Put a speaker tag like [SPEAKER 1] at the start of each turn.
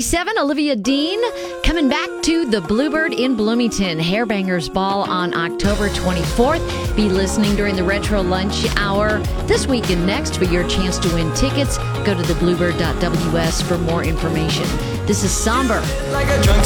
[SPEAKER 1] 8:37, Olivia Dean coming back to the Bluebird in Bloomington. Hairbangers Ball on October 24th. Be listening during the Retro Lunch Hour this week and next for your chance to win tickets. Go to thebluebird.ws for more information. This is Somber.
[SPEAKER 2] Like a drunk